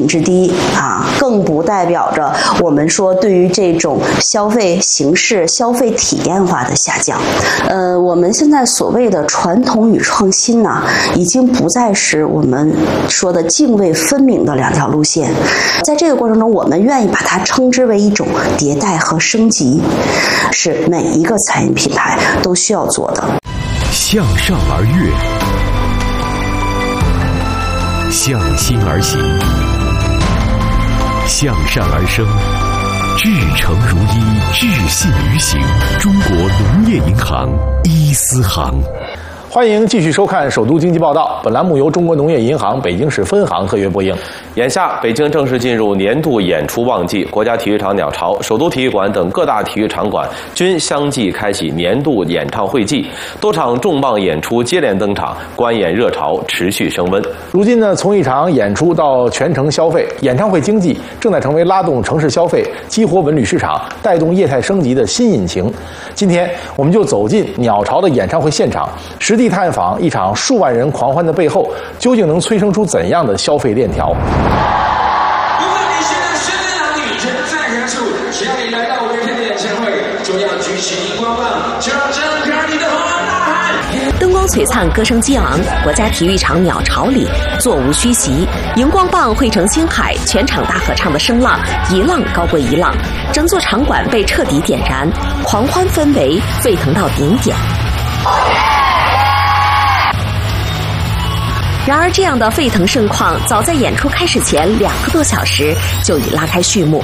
品之低啊，更不代表着我们说对于这种消费形式、消费体验化的下降。我们现在所谓的传统与创新呢，已经不再是我们说的泾渭分明的两条路线。在这个过程中，我们愿意把它称之为一种迭代和升级，是每一个餐饮品牌都需要做的。 向上而跃，向心而行，向善而生，至诚如一，至信于行。中国农业银行伊思行。 欢迎继续收看《首都经济报道》，本栏目由中国农业银行北京市分行特约播映。 眼下，北京正式进入年度演出旺季，国家体育场鸟巢、首都体育馆等各大体育场馆均相继开启年度演唱会季，多场重磅演出接连登场，观演热潮持续升温。 如今呢，从一场演出到全城消费，演唱会经济正在成为拉动城市消费、激活文旅市场、带动业态升级的新引擎。今天，我们就走进鸟巢的演唱会现场，实地探访一场数万人狂欢的背后，究竟能催生出怎样的消费链条？ 如果你现在身边的女生在何处，只要你来到5月天的演唱会，就要举起荧光棒，就要张开你的红蓝大海。 灯光璀璨，歌声激昂，国家体育场鸟巢里座无虚席，荧光棒汇成星海，全场大合唱的声浪一浪高过一浪，整座场馆被彻底点燃，狂欢氛围沸腾到顶点。然而，这样的沸腾盛况，早在演出开始前2个多小时就已拉开序幕。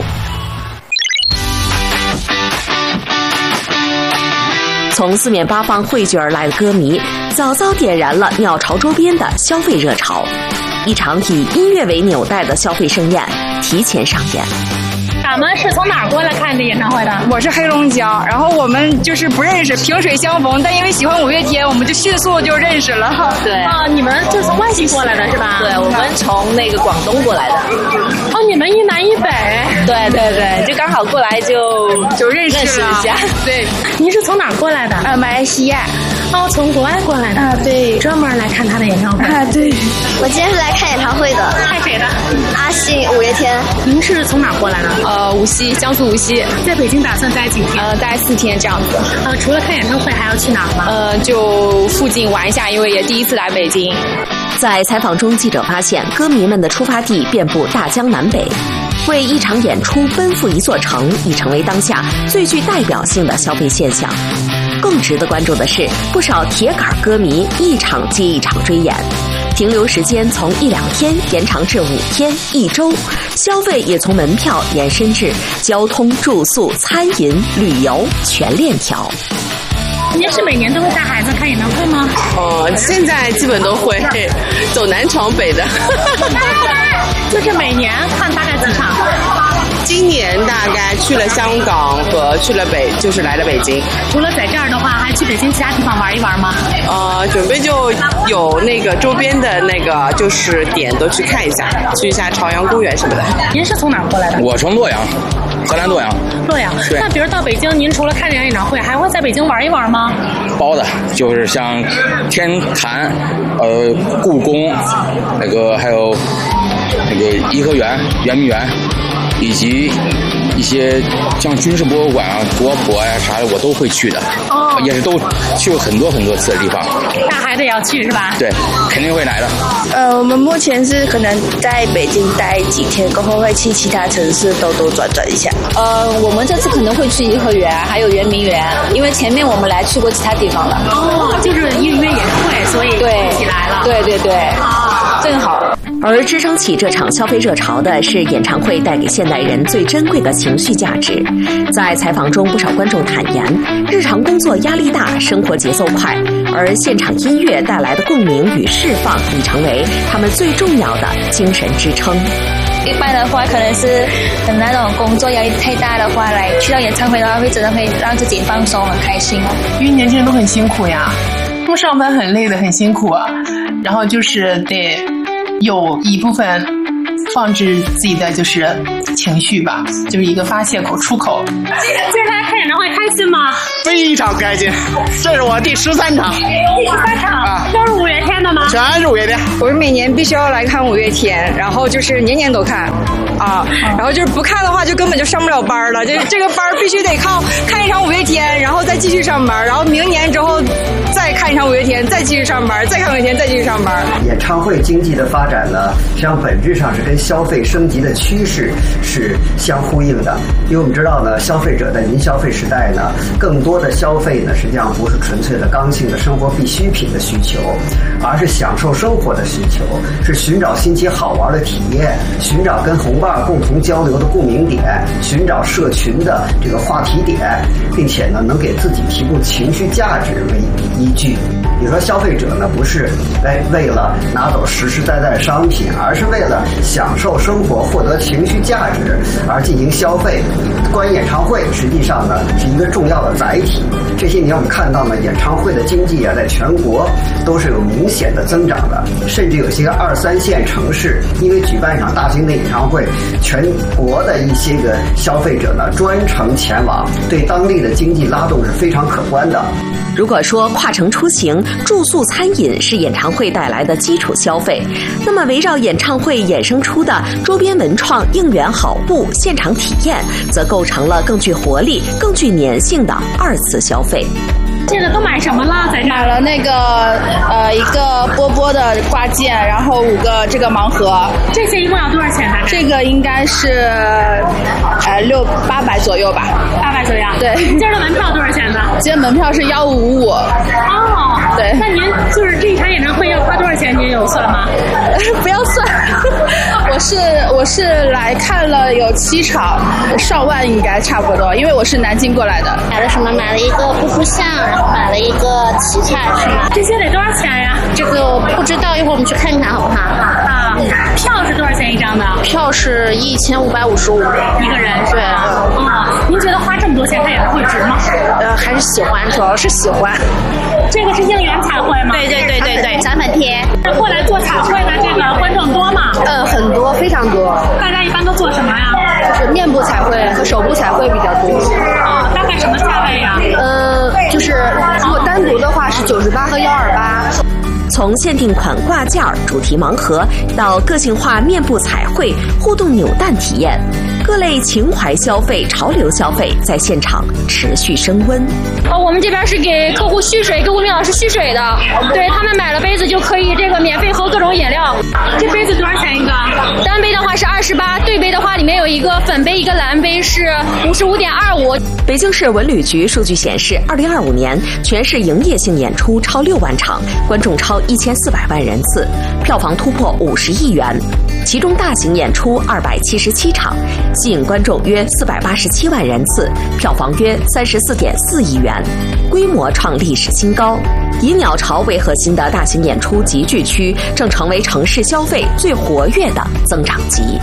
从四面八方汇聚而来的歌迷，早早点燃了鸟巢周边的消费热潮。一场以音乐为纽带的消费盛宴提前上演。 咱们是从哪儿过来看这演唱会的？ 我是黑龙江，然后我们就是不认识，萍水相逢，但因为喜欢5月天，我们就迅速就认识了。 对啊，你们是从外地过来的是吧？ 对，我们从那个广东过来的。 哦，你们一南一北。 对对对，就刚好过来就认识一下。 对， 您是从哪儿过来的？ 马来西亚。 哦，从国外过来的。 啊，对， 专门来看他的演唱会。 啊，对。 我今天是来看演唱会的。 看谁的？ 阿信、5月天。 您是从哪儿过来的？ 无锡，江苏无锡。 在北京打算待几天？ 待4天这样子。 除了看演唱会，还要去哪儿吗？ 就附近玩一下，因为也第一次来北京。 在采访中，记者发现，歌迷们的出发地遍布大江南北，为一场演出奔赴一座城，已成为当下最具代表性的消费现象。更值得关注的是，不少铁杆歌迷一场接一场追演，停留时间从1-2天延长至5天、1周，消费也从门票延伸至交通、住宿、餐饮、旅游全链条。 您是每年都会带孩子看演唱会吗？ 现在基本都会，走南闯北的。 就是每年看大概几场？ 今年大概去了香港和去了就是来了北京。 除了在这儿的话，还去北京其他地方玩一玩吗？ 准备就有那个周边的那个就是点都去看一下，去一下朝阳公园什么的。 您是从哪儿过来的？ 我从洛阳，河南洛阳。 洛阳。那比如到北京，您除了看这场演唱会，还会在北京玩一玩吗？ 包的，就是像天坛、故宫，那个还有那个颐和园、圆明园。以及一些像军事博物馆啊、国博呀啥的，我都会去的。也是都去过很多次的地方。 大孩子也要去是吧？ 对，肯定会来的。 我们目前是可能在北京待几天，过后会去其他城市兜转一下。 我们这次可能会去颐和园，还有圆明园，因为前面我们来去过其他地方了。 就是因为演唱会，所以一起来了。 对。正好。 而支撑起这场消费热潮的是演唱会带给现代人最珍贵的情绪价值。在采访中，不少观众坦言，日常工作压力大，生活节奏快，而现场音乐带来的共鸣与释放已成为他们最重要的精神支撑。 一般的话，可能是等那种工作压力太大的话，来去到演唱会的话，会真的会让自己放松，很开心啊。 因为年轻人都很辛苦呀，他们上班很累的，很辛苦啊，然后就是得有一部分放置自己的就是情绪吧，就是一个发泄口、出口。 今儿来看演唱会开心吗？ 非常开心，这是我第13场。 第13场啊，都是五月天的吗？ 全是五月天。 我是每年必须要来看五月天，然后就是年年都看啊，然后就是不看的话就根本就上不了班了。这个班必须得靠看一场五月天，然后再继续上班，然后明年之后再看一场五月天，再继续上班，再看五月天，再继续上班。 演唱会经济的发展呢，实际上本质上是跟消费升级的趋势是相呼应的。因为我们知道呢，消费者在您消费时代呢，更多的消费呢，实际上不是纯粹的刚性的生活必需品的需求，而是享受生活的需求，是寻找新奇好玩的体验，寻找跟同伴共同交流的共鸣点，寻找社群的这个话题点，并且呢，能给自己提供情绪价值为依据。你说消费者呢，不是为了拿走实实在在的商品，而是为了享受生活、获得情绪价值而进行消费。观演唱会实际上呢是一个重要的载体。这些年我们看到呢，演唱会的经济啊，在全国都是有明显的增长的，甚至有些2、3线城市因为举办一场大型的演唱会，全国的一些个消费者呢专程前往，对当地的经济拉动是非常可观的。 如果说跨城出行、住宿、餐饮是演唱会带来的基础消费，那么围绕演唱会衍生出的周边文创、应援好物、现场体验，则构成了更具活力、更具粘性的2次消费。 这个都买什么了？在这买了那个一个波波的挂件，然后5个这个盲盒。 这些一共要多少钱呢？ 这个应该是800左右吧。 800左右。 对。 今儿的门票多少钱呢？ 今儿门票是1555。 哦。对。那您就是这一场演唱会要花多少钱？您有算吗？ 不要算。我是来看了有7场，上万应该差不多，因为我是南京过来的。 买了什么？买了一个布福像，然后买了一个旗菜，是吗？ 这些得多少钱呀？ 这个不知道，一会儿我们去看看好不好？ 啊，票是多少钱一张的？ 票是1555 一个人。 对。 您觉得花这么多钱看演唱会值吗？ 还是喜欢，主要是喜欢。 这个是应援彩绘吗？ 对，展粉贴。 过来做彩绘的这个观众多吗？ 很多，非常多。 大家一般都做什么呀？ 就是面部彩绘和手部彩绘比较多。 大概什么价位呀？ 就是如果单独的话是98和128。 从限定款挂件、主题盲盒到个性化面部彩绘、互动扭蛋体验，各类情怀消费、潮流消费在现场持续升温。 我们这边是给客户续水，给吴明老师续水的。对他们买了杯子就可以这个免费喝各种饮料。 这杯子多少钱一个？ 单杯的话是28，对杯的话里面有一个粉杯一个蓝杯是55.25。 北京市文旅局数据显示，2025年全市营业性演出超6万场，观众超1400万人次，票房突破50亿元。其中大型演出277场，吸引观众约487万人次，票房约34.4亿元，规模创历史新高。以鸟巢为核心的大型演出集聚区正成为城市消费最活跃的增长极。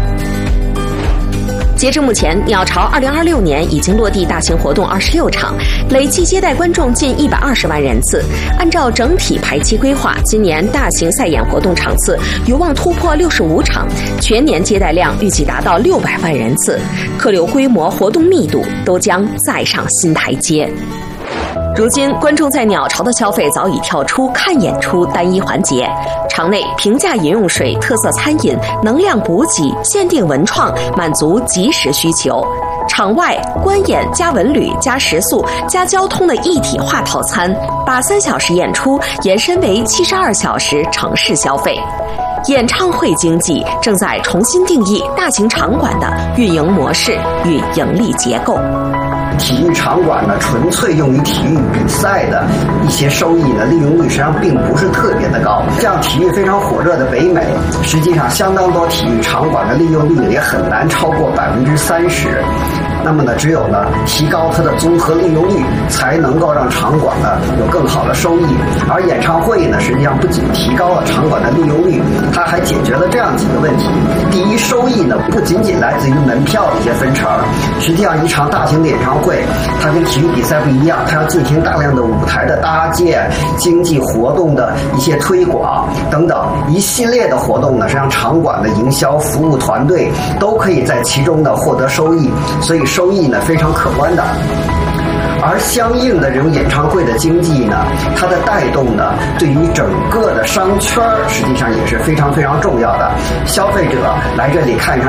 截至目前，鸟巢2026年已经落地大型活动26场，累计接待观众近120万人次。按照整体排期规划，今年大型赛演活动场次有望突破65场，全年接待量预计达到600万人次，客流规模、活动密度都将再上新台阶。如今，观众在鸟巢的消费早已跳出看演出单一环节，场内平价饮用水、特色餐饮、能量补给、限定文创满足即时需求；场外观演加文旅加食宿加交通的一体化套餐，把3小时演出延伸为72小时城市消费。演唱会经济正在重新定义大型场馆的运营模式与盈利结构。 体育场馆呢，纯粹用于体育比赛的一些收益呢，利用率实际上并不是特别的高。像体育非常火热的北美，实际上相当多体育场馆的利用率也很难超过30%。那么呢，只有呢提高它的综合利用率，才能够让场馆呢有更好的收益。而演唱会呢，实际上不仅提高了场馆的利用率，它还解决了这样几个问题：第一，收益呢不仅仅来自于门票的一些分成，实际上一场大型的演唱会，它跟体育比赛不一样，它要进行大量的舞台的搭建、经济活动的一些推广等等一系列的活动呢，实际上场馆的营销服务团队都可以在其中呢获得收益，所以收益呢非常可观的。而相应的这种演唱会的经济呢，它的带动呢，对于整个的商圈实际上也是非常非常重要的。消费者来这里看一场